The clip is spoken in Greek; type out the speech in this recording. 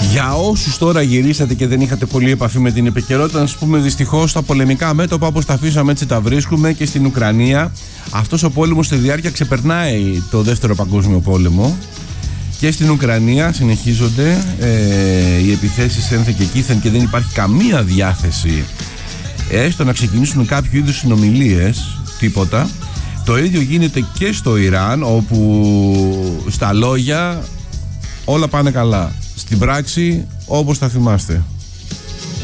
Για όσους τώρα γυρίσατε και δεν είχατε πολύ επαφή με την επικαιρότητα, να σας πούμε δυστυχώς τα πολεμικά μέτωπα όπως τα αφήσαμε έτσι τα βρίσκουμε και στην Ουκρανία. Αυτός ο πόλεμος στη διάρκεια ξεπερνάει το δεύτερο παγκόσμιο πόλεμο. Και στην Ουκρανία συνεχίζονται οι επιθέσεις ένθεν και κήθεν και δεν υπάρχει καμία διάθεση έστω να ξεκινήσουν κάποιο είδους συνομιλίες, τίποτα. Το ίδιο γίνεται και στο Ιράν, όπου στα λόγια όλα πάνε καλά, στην πράξη όπως θα θυμάστε.